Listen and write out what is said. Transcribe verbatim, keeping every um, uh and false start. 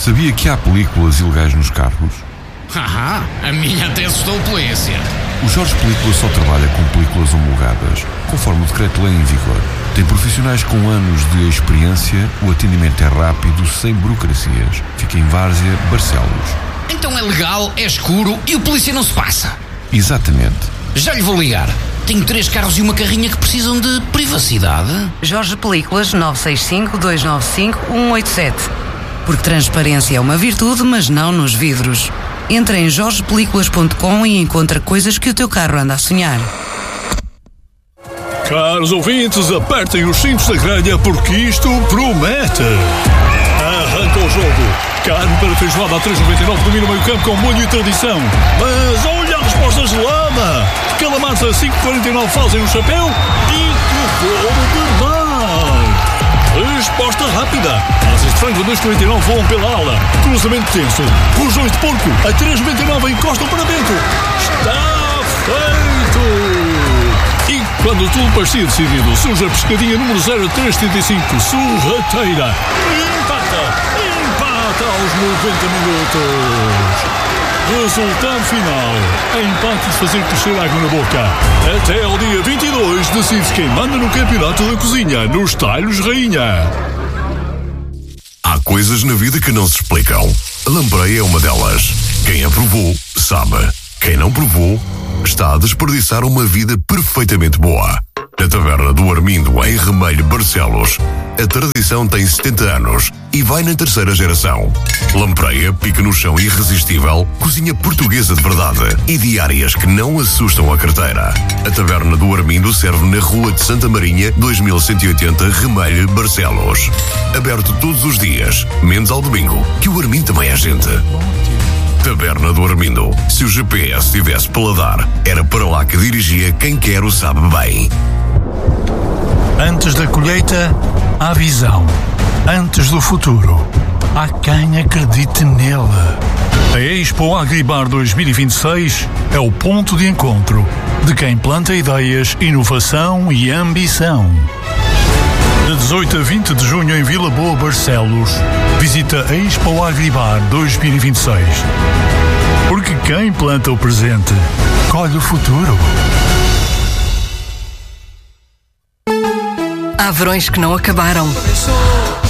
Sabia que há películas ilegais nos carros? Haha, a minha até assustou a polícia. O Jorge Películas só trabalha com películas homologadas, conforme o decreto-lei em vigor. Tem profissionais com anos de experiência, o atendimento é rápido, sem burocracias. Fica em Várzea, Barcelos. Então é legal, é escuro e o polícia não se passa. Exatamente. Já lhe vou ligar. Tenho três carros e uma carrinha que precisam de privacidade. Jorge Películas nove seis cinco, dois nove cinco, um oito sete. Porque transparência é uma virtude, mas não nos vidros. Entra em jorge películas ponto com e encontra coisas que o teu carro anda a sonhar. Caros ouvintes, apertem os cintos da grelha porque isto promete. Arranca o jogo. Carne para feijoada a três noventa e nove domina o meio campo com molho e tradição. Mas olha a resposta gelada. Calamares a cinco quarenta e nove fazem um chapéu e que bolo de mar. Resposta rápida. Asas de frango a dois quarenta e nove voam pela ala. Cruzamento tenso. Rojões de porco a três noventa e nove encostam para dentro. Está feito. E quando tudo parecia decidido, surge a pescadinha número zero três setenta e cinco, sorrateira. Empata, empata aos noventa minutos. Resultado final, empate de fazer crescer água na boca. Até ao dia vinte e dois decide-se quem manda no campeonato da cozinha, nos talhos rainha. Há coisas na vida que não se explicam. A lampreia é uma delas. Quem a provou, sabe. Quem não provou, está a desperdiçar uma vida perfeitamente boa. Na Taberna do Armindo, em Remelho, Barcelos, a tradição tem setenta anos e vai na terceira geração. Lampreia, pique no chão irresistível, cozinha portuguesa de verdade e diárias que não assustam a carteira. A Taberna do Armindo serve na Rua de Santa Marinha, dois mil cento e oitenta, Remelho, Barcelos. Aberto todos os dias, menos ao domingo, que o Armindo também é gente. Taberna do Armindo. Se o G P S tivesse paladar, era para lá que dirigia quem quer o sabe bem. Antes da colheita, há visão. Antes do futuro, há quem acredite nele. A Expo Agribar dois mil e vinte e seis é o ponto de encontro de quem planta ideias, inovação e ambição. De dezoito a vinte de junho em Vila Boa, Barcelos, visita a Expo Agribar dois mil e vinte e seis. Porque quem planta o presente, colhe o futuro. Há verões que não acabaram.